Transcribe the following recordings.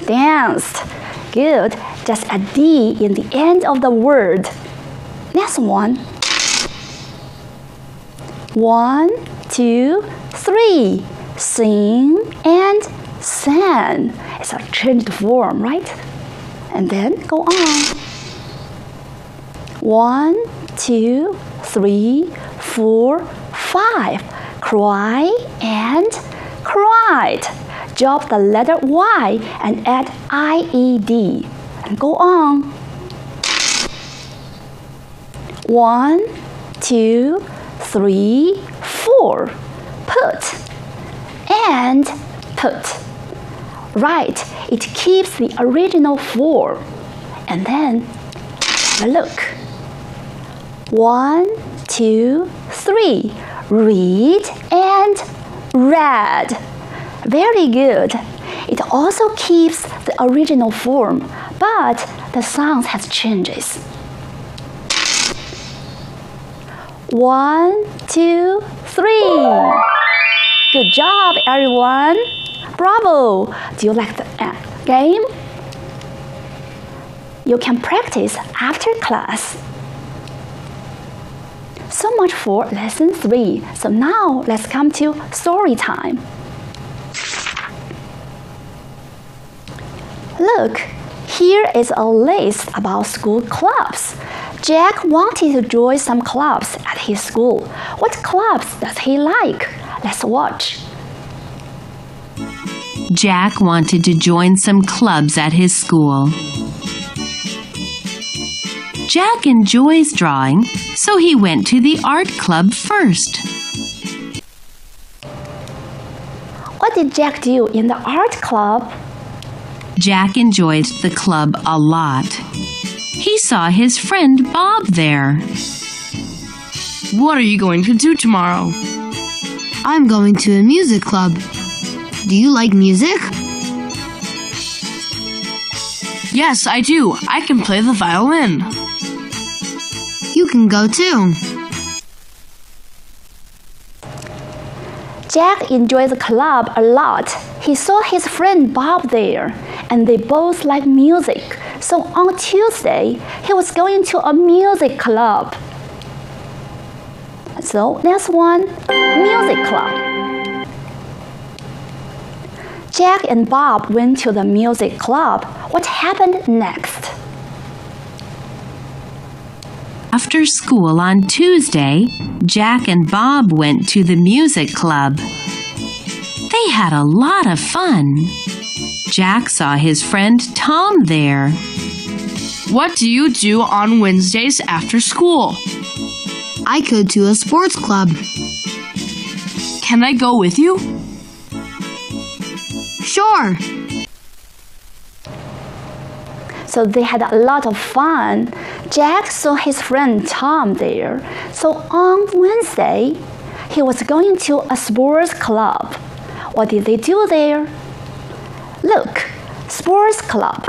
danced. Good. Just a D in the end of the word. Next one. 1, 2, 3. Sing and sang. It's a changed form, right? And then go on. 1, 2, 3, 4, 5. Cry and cried. Drop the letter Y and add IED. And go on. 1, 2, 3, 4. Put and put. Right, it keeps the original form. And then have a look. 1, 2, 3. Read and read. Very good. It also keeps the original form, but the sound has changes. 1, 2, 3. Good job, everyone. Bravo. Do you like the game? You can practice after class. So much for lesson 3. So now let's come to story time. Look, here is a list about school clubs. Jack wanted to join some clubs at his school. What clubs does he like? Let's watch. Jack wanted to join some clubs at his school. Jack enjoys drawing, so he went to the art club first. What did Jack do in the art club? Jack enjoyed the club a lot. He saw his friend Bob there. What are you going to do tomorrow? I'm going to a music club. Do you like music? Yes, I do. I can play the violin. You can go too. Jack enjoyed the club a lot. He saw his friend Bob there, and they both like music. So on Tuesday, he was going to a music club. So next one, music club. Jack and Bob went to the music club. What happened next? After school on Tuesday, Jack and Bob went to the music club. They had a lot of fun. Jack saw his friend Tom there. What do you do on Wednesdays after school? I go to a sports club. Can I go with you? Sure. So they had a lot of fun. Jack saw his friend Tom there. So on Wednesday, he was going to a sports club. What did they do there? Look, sports club.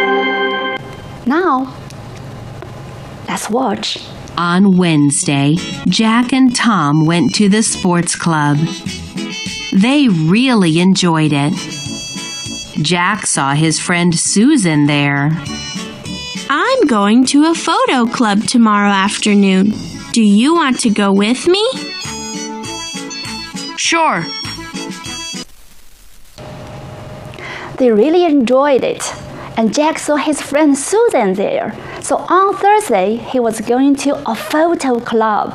Now, let's watch. On Wednesday, Jack and Tom went to the sports club. They really enjoyed it. Jack saw his friend Susan there. I'm going to a photo club tomorrow afternoon. Do you want to go with me? Sure. They really enjoyed it. And Jack saw his friend Susan there. So on Thursday, he was going to a photo club.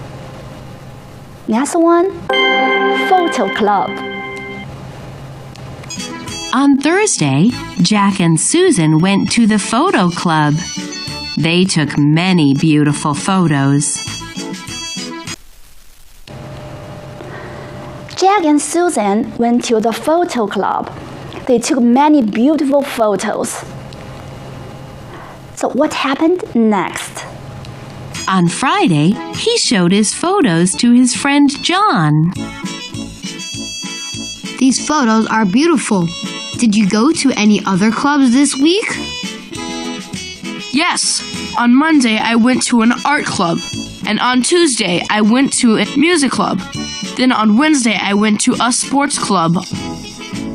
Next one, photo club. On Thursday, Jack and Susan went to the photo club. They took many beautiful photos. Jack and Susan went to the photo club. They took many beautiful photos. So what happened next? On Friday, he showed his photos to his friend John. These photos are beautiful. Did you go to any other clubs this week? Yes. On Monday, I went to an art club. And on Tuesday, I went to a music club. Then on Wednesday, I went to a sports club.